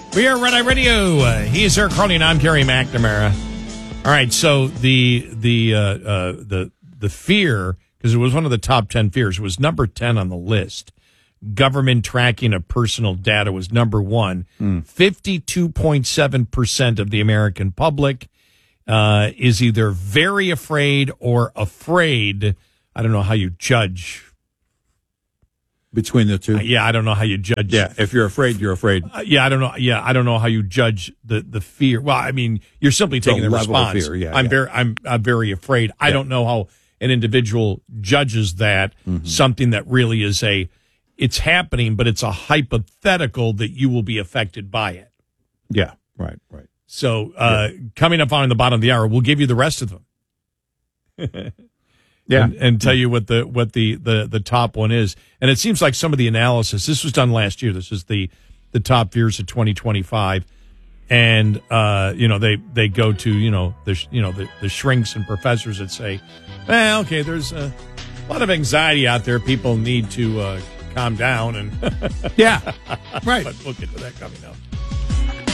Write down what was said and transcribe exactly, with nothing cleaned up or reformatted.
We are Red Eye Radio. Uh, he is Eric Carly, and I'm Kerry McNamara. All right, so the the uh, uh, the the fear, because it was one of the top ten fears, it was number ten on the list. Government tracking of personal data was number one. Mm. fifty-two point seven percent of the American public uh, is either very afraid or afraid. I don't know how you judge. Between the two? Uh, yeah, I don't know how you judge. Yeah, if you're afraid, you're afraid. Uh, yeah, I don't know. Yeah, I don't know how you judge the, the fear. Well, I mean, you're simply taking the, the level response. Of fear, yeah, I'm yeah. very, I'm, I'm very afraid. I yeah. don't know how an individual judges that mm-hmm. something that really is a, it's happening, but it's a hypothetical that you will be affected by it. Yeah, right, right. So, uh, yeah. coming up on the bottom of the hour, we'll give you the rest of them. Yeah, and, and tell you what the what the, the, the top one is. And it seems like some of the analysis, this was done last year. This is the the top fears of twenty twenty-five, and uh, you know they, they go to you know the you know the, the shrinks and professors that say, well, okay, there's a lot of anxiety out there. People need to uh, calm down and yeah, right. But we'll get to that coming up.